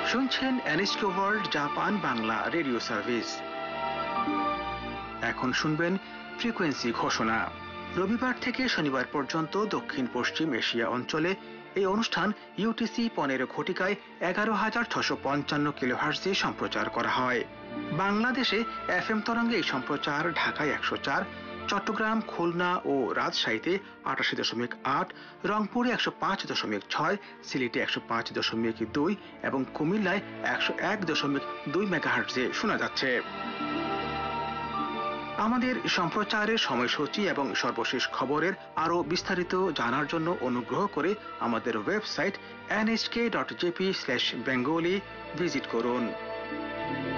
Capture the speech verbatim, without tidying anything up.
শুনছেন NSK world Japan Bangla radio service. এখন শুনবেন ফ্রিকোয়েন্সি ঘোষণা। রবিবার থেকে শনিবার পর্যন্ত দক্ষিণ পশ্চিম এশিয়া অঞ্চলে এই অনুষ্ঠান ইউটিসি পনেরো ঘটিকায় এগারো হাজার ছশো পঞ্চান্ন কিলোহার্টজে সম্প্রচার করা হয়। বাংলাদেশে এফ এম তরঙ্গে এই সম্প্রচার ঢাকায় একশো চার, চট্টগ্রাম, খুলনা ও রাজশাহীতে আটাশি দশমিক আট, রংপুরে একশো পাঁচ দশমিক ছয়, সিলেটে একশো পাঁচ দশমিক দুই এবং কুমিল্লায় একশো এক দশমিক দুই মেগাহার্টজে শোনা যাচ্ছে। আমাদের সম্প্রচারের সময়সূচি এবং সর্বশেষ খবরের আরো বিস্তারিত জানার জন্য অনুগ্রহ করে আমাদের website N H K dot J P slash Bengali visit করুন।